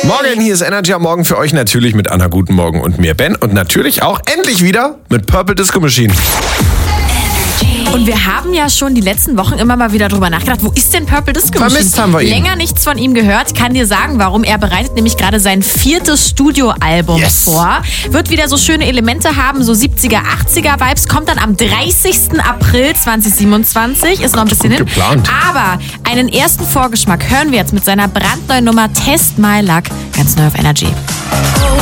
Morgen, hier ist Energy am Morgen für euch natürlich mit Anna Guten Morgen und mir Ben und natürlich auch endlich wieder mit Purple Disco Machine. Und wir haben ja schon die letzten Wochen immer mal wieder drüber nachgedacht, wo ist denn Purple Disco Machine? Vermisst haben wir ihn. Länger nichts von ihm gehört. Kann dir sagen, warum. Er bereitet nämlich gerade sein 4. Studioalbum vor. Wird wieder so schöne Elemente haben, so 70er, 80er Vibes. Kommt dann am 30. April 2027. Ist noch ein bisschen hin. Geplant. Aber einen ersten Vorgeschmack hören wir jetzt mit seiner brandneuen Nummer Test My Luck. Ganz neu auf Energy.